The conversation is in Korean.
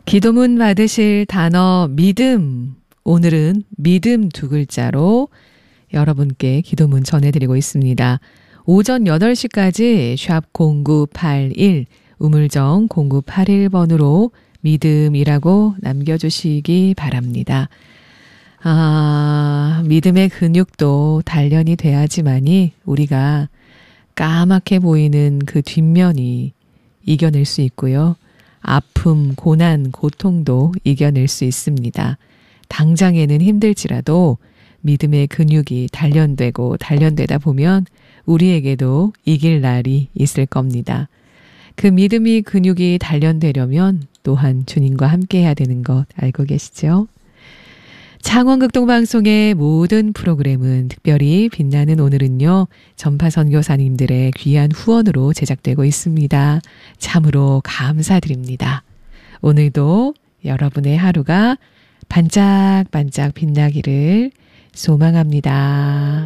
기도문 받으실 단어 믿음. 오늘은 믿음 두 글자로 여러분께 기도문 전해드리고 있습니다. 오전 8시까지 샵 0981 우물정 0981번으로 믿음이라고 남겨주시기 바랍니다. 믿음의 근육도 단련이 돼야지만이 우리가 까맣게 보이는 그 뒷면이 이겨낼 수 있고요. 아픔, 고난, 고통도 이겨낼 수 있습니다. 당장에는 힘들지라도 믿음의 근육이 단련되고 단련되다 보면 우리에게도 이길 날이 있을 겁니다. 그 믿음이 근육이 단련되려면 또한 주님과 함께 해야 되는 것 알고 계시죠? 창원극동방송의 모든 프로그램은 특별히 빛나는 오늘은요. 전파 선교사님들의 귀한 후원으로 제작되고 있습니다. 참으로 감사드립니다. 오늘도 여러분의 하루가 반짝반짝 빛나기를 소망합니다.